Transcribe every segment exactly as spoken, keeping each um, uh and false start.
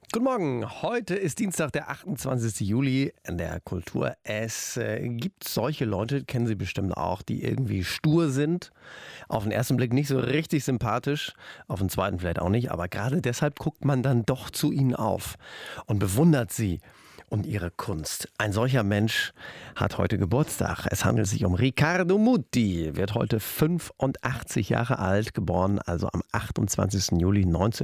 Guten Morgen, heute ist Dienstag, der achtundzwanzigste Juli in der Kultur. Es äh, gibt solche Leute, kennen Sie bestimmt auch, die irgendwie stur sind. Auf den ersten Blick nicht so richtig sympathisch, auf den zweiten vielleicht auch nicht, aber gerade deshalb guckt man dann doch zu ihnen auf und bewundert sie und ihre Kunst. Ein solcher Mensch hat heute Geburtstag. Es handelt sich um Riccardo Muti, wird heute fünfundachtzig Jahre alt, geboren also am achtundzwanzigsten Juli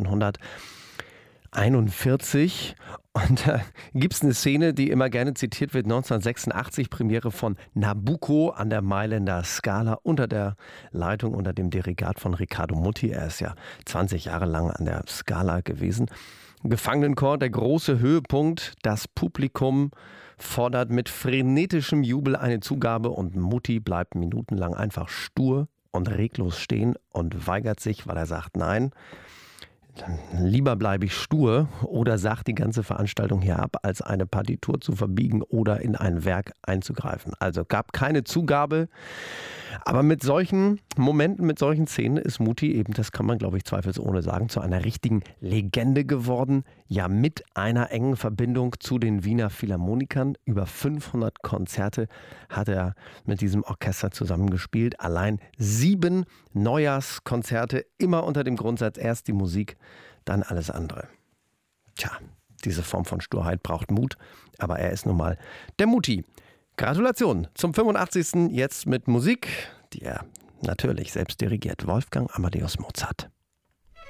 neunzehnhunderteinundvierzig. Und da gibt es eine Szene, die immer gerne zitiert wird, neunzehnhundertsechsundachtzig, Premiere von Nabucco an der Mailänder Scala unter der Leitung, unter dem Dirigat von Riccardo Muti. Er ist ja zwanzig Jahre lang an der Scala gewesen. Gefangenenchor, der große Höhepunkt, das Publikum fordert mit frenetischem Jubel eine Zugabe und Muti bleibt minutenlang einfach stur und reglos stehen und weigert sich, weil er sagt, nein, lieber bleibe ich stur oder sagt die ganze Veranstaltung hier ab, als eine Partitur zu verbiegen oder in ein Werk einzugreifen. Also gab keine Zugabe. Aber mit solchen Momenten, mit solchen Szenen ist Muti eben, das kann man glaube ich zweifelsohne sagen, zu einer richtigen Legende geworden. Ja, mit einer engen Verbindung zu den Wiener Philharmonikern. Über fünfhundert Konzerte hat er mit diesem Orchester zusammengespielt. Allein sieben Neujahrskonzerte, immer unter dem Grundsatz, erst die Musik, dann alles andere. Tja, diese Form von Sturheit braucht Mut, aber er ist nun mal der Muti. Gratulation zum fünfundachtzigsten Jetzt mit Musik, die er natürlich selbst dirigiert. Wolfgang Amadeus Mozart.